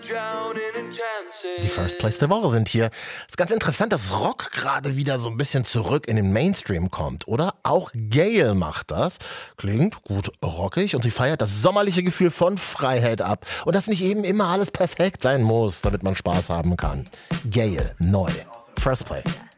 Die First Place der Woche sind hier. Ist ganz interessant, dass Rock gerade wieder so ein bisschen zurück in den Mainstream kommt, oder? Auch Gayle macht das. Klingt gut rockig und sie feiert das sommerliche Gefühl von Freiheit ab. Und dass nicht eben immer alles perfekt sein muss, damit man Spaß haben kann. Gayle, neu. First Play.